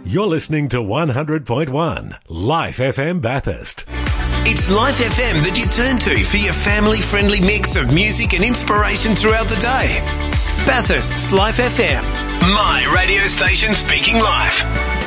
You're listening to 100.1 Life FM Bathurst. It's Life FM that you turn to for your family-friendly mix of music and inspiration throughout the day. Bathurst's Life FM, my radio station speaking life.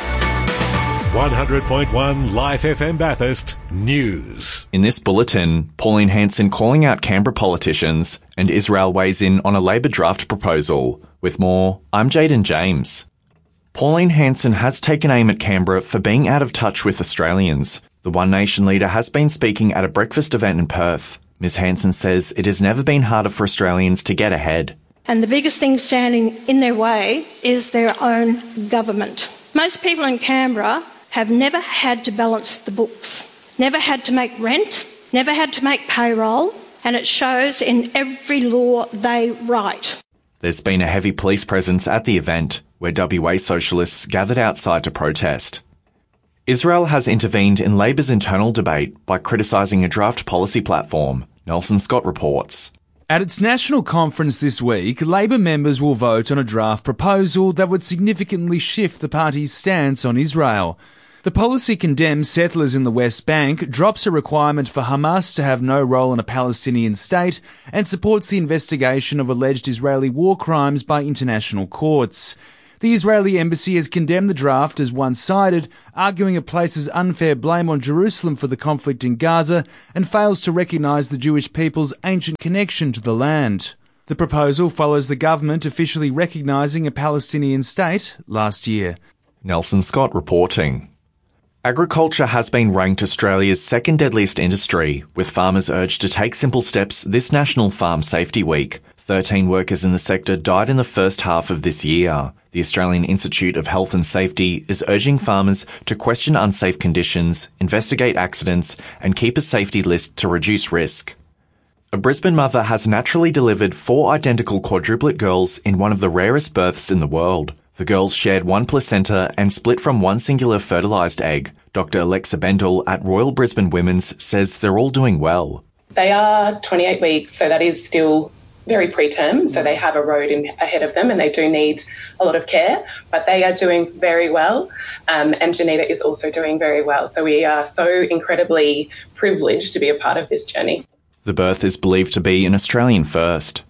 100.1 Life FM Bathurst News. In this bulletin, Pauline Hanson calling out Canberra politicians and Israel weighs in on a Labor draft proposal. With more, I'm Jaden James. Pauline Hanson has taken aim at Canberra for being out of touch with Australians. The One Nation leader has been speaking at a breakfast event in Perth. Ms Hanson says it has never been harder for Australians to get ahead. And the biggest thing standing in their way is their own government. Most people in Canberra have never had to balance the books, never had to make rent, never had to make payroll, and it shows in every law they write. There's been a heavy police presence at the event, where WA socialists gathered outside to protest. Israel has intervened in Labor's internal debate by criticising a draft policy platform. Nelson Scott reports. At its national conference this week, Labor members will vote on a draft proposal that would significantly shift the party's stance on Israel. The policy condemns settlers in the West Bank, drops a requirement for Hamas to have no role in a Palestinian state, and supports the investigation of alleged Israeli war crimes by international courts. The Israeli embassy has condemned the draft as one-sided, arguing it places unfair blame on Jerusalem for the conflict in Gaza and fails to recognise the Jewish people's ancient connection to the land. The proposal follows the government officially recognising a Palestinian state last year. Nelson Scott reporting. Agriculture has been ranked Australia's second deadliest industry, with farmers urged to take simple steps this National Farm Safety Week. 13 workers in the sector died in the first half of this year. The Australian Institute of Health and Safety is urging farmers to question unsafe conditions, investigate accidents, and keep a safety list to reduce risk. A Brisbane mother has naturally delivered 4 identical quadruplet girls in one of the rarest births in the world. The girls shared one placenta and split from one singular fertilised egg. Dr. Alexa Bendel at Royal Brisbane Women's says they're all doing well. They are 28 weeks, so that is still very preterm, so they have a road ahead of them and they do need a lot of care, but they are doing very well, and Janita is also doing very well. So we are so incredibly privileged to be a part of this journey. The birth is believed to be an Australian first.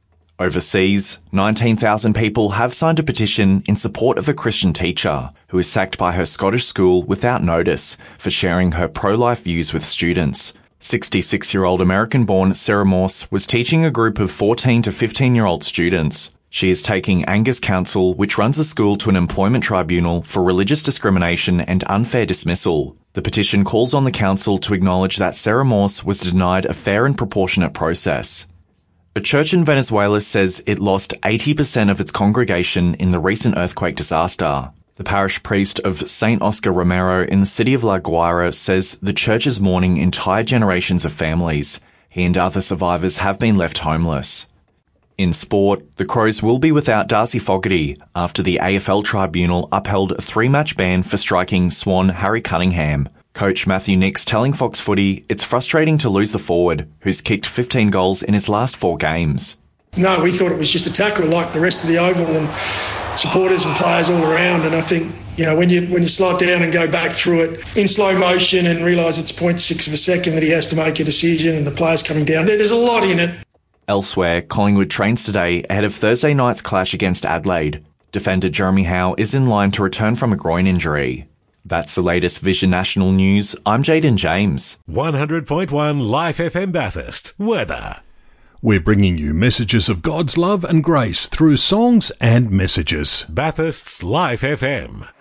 Overseas, 19,000 people have signed a petition in support of a Christian teacher who was sacked by her Scottish school without notice for sharing her pro-life views with students. 66-year-old American-born Sarah Morse was teaching a group of 14 to 15-year-old students. She is taking Angus Council, which runs the school, to an employment tribunal for religious discrimination and unfair dismissal. The petition calls on the council to acknowledge that Sarah Morse was denied a fair and proportionate process. A church in Venezuela says it lost 80% of its congregation in the recent earthquake disaster. The parish priest of St. Oscar Romero in the city of La Guaira says the church is mourning entire generations of families. He and other survivors have been left homeless. In sport, the Crows will be without Darcy Fogarty after the AFL tribunal upheld a 3-match ban for striking Swan Harry Cunningham. Coach Matthew Nicks telling Fox Footy it's frustrating to lose the forward, who's kicked 15 goals in his last 4 games. No, we thought it was just a tackle like the rest of the Oval and supporters and players all around. And I think, when you slow it down and go back through it in slow motion and realise it's 0.6 of a second that he has to make a decision and the player's coming down, there's a lot in it. Elsewhere, Collingwood trains today ahead of Thursday night's clash against Adelaide. Defender Jeremy Howe is in line to return from a groin injury. That's the latest Vision National News. I'm Jaden James. 100.1 Life FM Bathurst. Weather. We're bringing you messages of God's love and grace through songs and messages. Bathurst's Life FM.